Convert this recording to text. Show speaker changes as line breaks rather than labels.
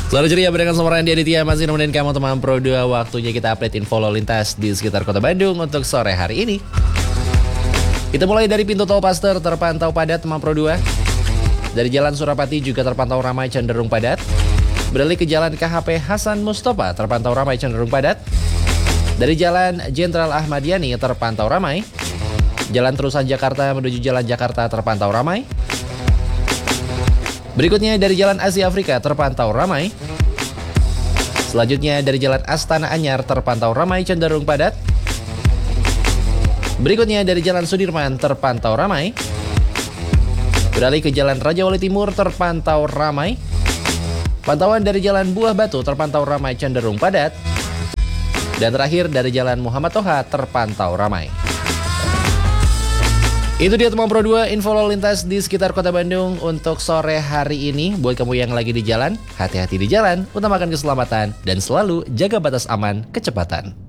Selalu ceria barengan sama Randy Aditya masih nemenin kamu teman Pro 2. Waktunya kita update info lalu lintas di sekitar kota Bandung untuk sore hari ini. Kita mulai dari pintu tol Paster terpantau padat teman Pro 2. Dari jalan Surapati juga terpantau ramai cenderung padat. Beralih ke jalan KHP Hasan Mustafa terpantau ramai cenderung padat. Dari jalan Jenderal Ahmad Yani terpantau ramai. Jalan Terusan Jakarta menuju Jalan Jakarta terpantau ramai. Berikutnya dari Jalan Asia Afrika terpantau ramai. Selanjutnya dari Jalan Astana Anyar terpantau ramai cenderung padat. Berikutnya dari Jalan Sudirman terpantau ramai. Beralih ke Jalan Raja Wali Timur terpantau ramai. Pantauan dari Jalan Buah Batu terpantau ramai cenderung padat. Dan terakhir dari Jalan Muhammad Toha terpantau ramai. Itu dia teman Pro 2 info lalu lintas di sekitar kota Bandung untuk sore hari ini. Buat kamu yang lagi di jalan, hati-hati di jalan, utamakan keselamatan dan selalu jaga batas aman kecepatan.